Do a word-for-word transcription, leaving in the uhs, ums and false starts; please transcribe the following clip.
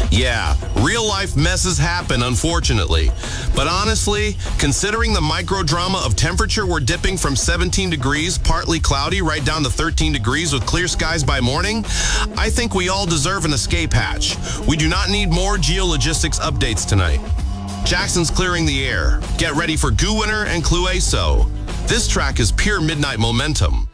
Yeah, real-life messes happen, unfortunately. But honestly, considering the micro-drama of temperature, we're dipping from seventeen degrees, partly cloudy, right down to thirteen degrees with clear skies by morning, I think we all deserve an escape hatch. We do not need more geologistics updates tonight. Jackson's clearing the air. Get ready for Goo Winner and Clueso. This track is pure midnight momentum.